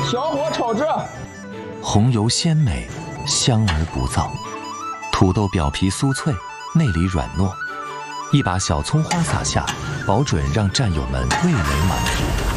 小火炒制， 红油鲜美，香而不燥。土豆表皮酥脆，内里软糯。一把小葱花撒下，保准让战友们味蕾满足。